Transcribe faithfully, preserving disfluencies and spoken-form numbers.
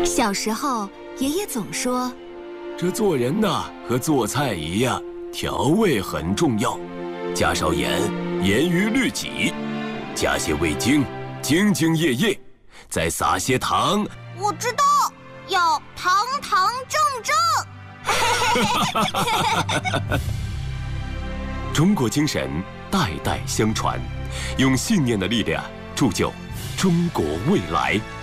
小时候，爷爷总说， 这做人呐，和做菜一样，调味很重要。加少盐，严于律己；加些味精，兢兢业业；再撒些糖。 我知道，要堂堂正正。 中国精神代代相传，用信念的力量铸就中国未来。